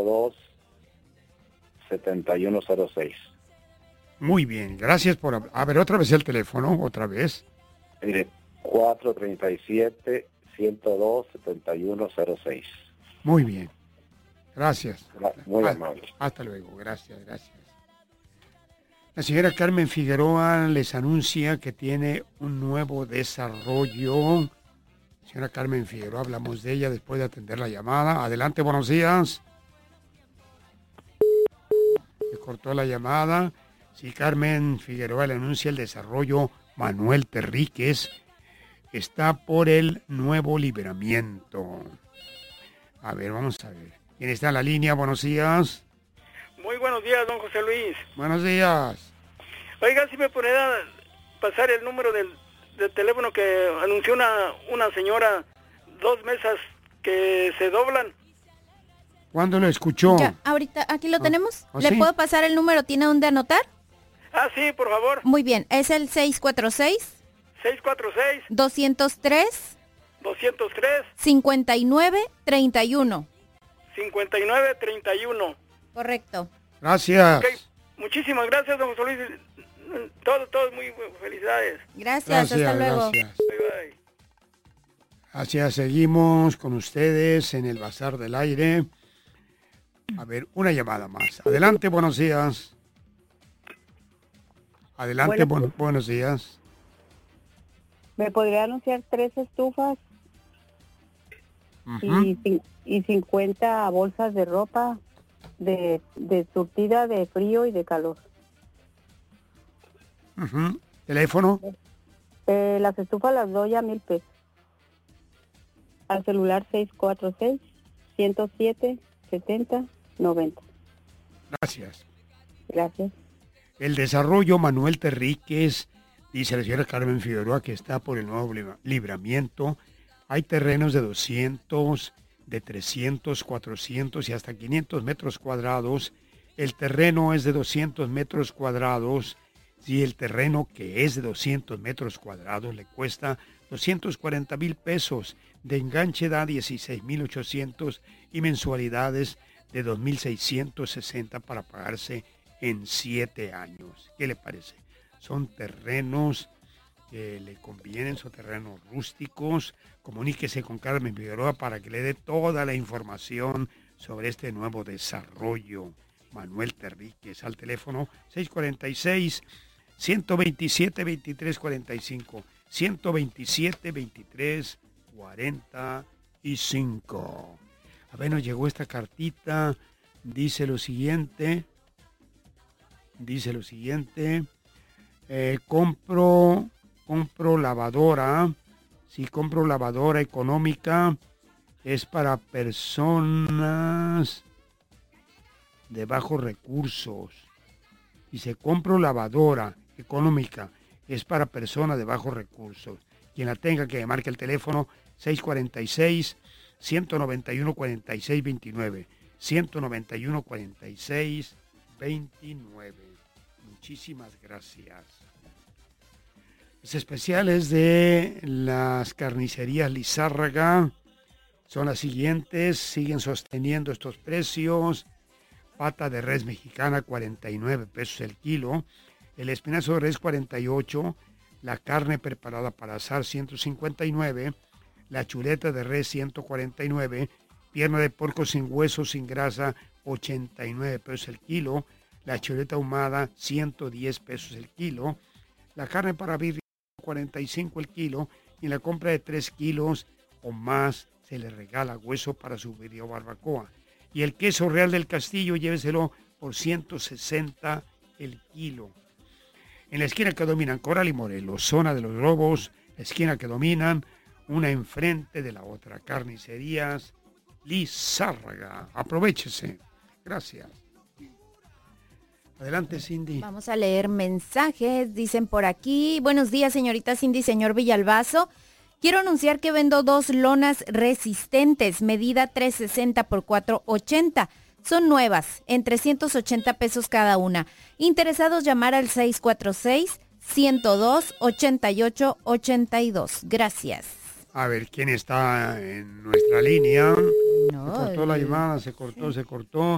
102-7106. Muy bien, gracias por... A ver, otra vez el teléfono, otra vez. Mire, 437-102-7106. Muy bien, gracias. Muy amable. Hasta luego, gracias. La señora Carmen Figueroa les anuncia que tiene un nuevo desarrollo. Señora Carmen Figueroa, hablamos de ella después de atender la llamada. Adelante, buenos días. Se cortó la llamada. Sí, Carmen Figueroa le anuncia el desarrollo Manuel Terríquez. Está por el Nuevo Libramiento. A ver, vamos a ver. ¿Quién está en la línea? Buenos días. Muy buenos días, don José Luis. Buenos días. Oiga, si me podría pasar el número del teléfono que anunció una señora, 2 mesas que se doblan. ¿Cuándo lo escuchó? Ya, ahorita, aquí lo tenemos. ¿Le ¿sí? puedo pasar el número? ¿Tiene dónde anotar? Ah, sí, por favor. Muy bien, es el 646 203 5931. 5931. Correcto. Gracias. Okay. Muchísimas gracias, don José Luis. Todo muy felicidades. Gracias, hasta luego. Bye, bye. Gracias, seguimos con ustedes en el Bazar del Aire. A ver, una llamada más. Adelante, buenos días. Adelante, buenos días. ¿Me podría anunciar 3 estufas y 50 bolsas de ropa de surtida de frío y de calor? ¿Teléfono? Las estufas las doy a $1,000. Al celular 646-107-70-90. Gracias. Gracias. El desarrollo Manuel Terríquez, dice la señora Carmen Figueroa, que está por el Nuevo Libramiento. Hay terrenos de 200, de 300, 400 y hasta 500 metros cuadrados. El terreno es de 200 metros cuadrados. Si el terreno que es de 200 metros cuadrados le cuesta 240,000 pesos, de enganche da 16,800 y mensualidades de 2,660 para pagarse en 7 años. ¿Qué le parece? Son terrenos que le convienen, son terrenos rústicos. Comuníquese con Carmen Figueroa para que le dé toda la información sobre este nuevo desarrollo. Manuel Terríquez, al teléfono 646-127-2345, 127-2345. A ver, nos llegó esta cartita, dice lo siguiente, compro lavadora, si compro lavadora económica, es para personas de bajos recursos. Y se compro lavadora económica, es para personas de bajos recursos. Quien la tenga, que marque el teléfono 646-191-4629, 191-4629. Muchísimas gracias. Los especiales de las carnicerías Lizárraga son las siguientes, siguen sosteniendo estos precios. Pata de res mexicana, 49 pesos el kilo. El espinazo de res, 48. La carne preparada para asar, 159. La chuleta de res, 149. Pierna de porco sin hueso, sin grasa, 89 pesos el kilo. La chuleta ahumada, 110 pesos el kilo. La carne para birria, 45 el kilo. Y en la compra de 3 kilos o más, se le regala hueso para su birria o barbacoa. Y el queso Real del Castillo, lléveselo por 160 el kilo. En la esquina que dominan Coral y Morelos, zona de los Lobos, la esquina que dominan, una enfrente de la otra. Carnicerías Lizárraga. Aprovéchese. Gracias. Adelante, Cindy. Vamos a leer mensajes. Dicen por aquí: buenos días, señorita Cindy, señor Villalbazo. Quiero anunciar que vendo 2 lonas resistentes, medida 360 por 480. Son nuevas, en 380 pesos cada una. Interesados, llamar al 646-102-8882. Gracias. A ver, ¿quién está en nuestra línea? No, Se cortó la llamada, se cortó.